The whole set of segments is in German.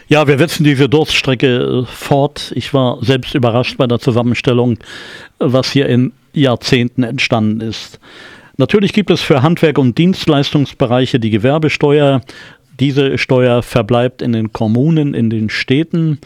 Ja, wir setzen diese Durststrecke fort. Ich war selbst überrascht bei der Zusammenstellung, was hier in Jahrzehnten entstanden ist. Natürlich gibt es für Handwerk- und Dienstleistungsbereiche die Gewerbesteuer. Diese Steuer verbleibt in den Kommunen, in den Städten.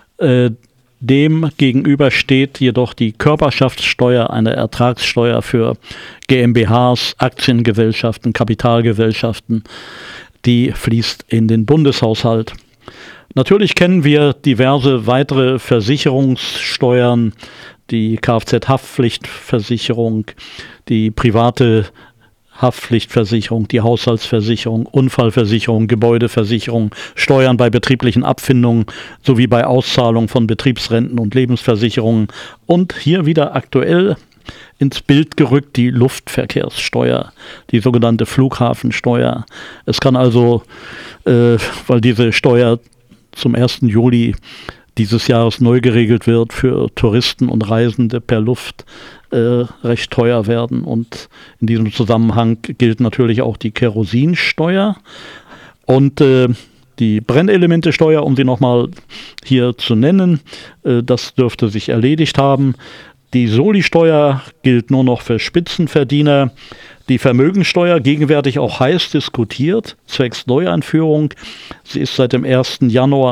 Dem gegenüber steht jedoch die Körperschaftssteuer, eine Ertragssteuer für GmbHs, Aktiengesellschaften, Kapitalgesellschaften. Die fließt in den Bundeshaushalt. Natürlich kennen wir diverse weitere Versicherungssteuern, die Kfz-Haftpflichtversicherung, die private Haftpflichtversicherung, die Haushaltsversicherung, Unfallversicherung, Gebäudeversicherung, Steuern bei betrieblichen Abfindungen sowie bei Auszahlung von Betriebsrenten und Lebensversicherungen. Und hier wieder aktuell ins Bild gerückt die Luftverkehrssteuer, die sogenannte Flughafensteuer. Es kann also, weil diese Steuer zum 1. Juli dieses Jahres neu geregelt wird, für Touristen und Reisende per Luft recht teuer werden. Und in diesem Zusammenhang gilt natürlich auch die Kerosinsteuer und die Brennelementesteuer, um sie nochmal hier zu nennen. Das dürfte sich erledigt haben. Die Soli-Steuer gilt nur noch für Spitzenverdiener. Die Vermögensteuer, gegenwärtig auch heiß diskutiert, zwecks Neueinführung. Sie ist seit dem 1. Januar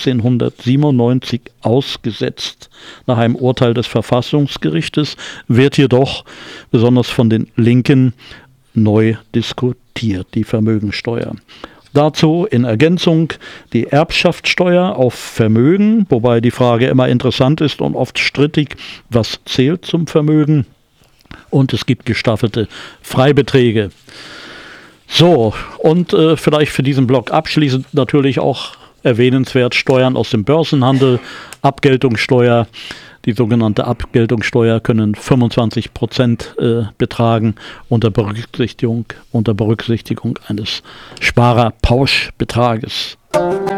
1997 ausgesetzt. Nach einem Urteil des Verfassungsgerichtes wird jedoch besonders von den Linken neu diskutiert, die Vermögensteuer. Dazu in Ergänzung die Erbschaftssteuer auf Vermögen, wobei die Frage immer interessant ist und oft strittig, was zählt zum Vermögen. Und es gibt gestaffelte Freibeträge. So, und vielleicht für diesen Blog abschließend natürlich auch erwähnenswert Steuern aus dem Börsenhandel, Abgeltungssteuer. Die sogenannte Abgeltungssteuer können 25% betragen unter Berücksichtigung eines Sparerpauschbetrages.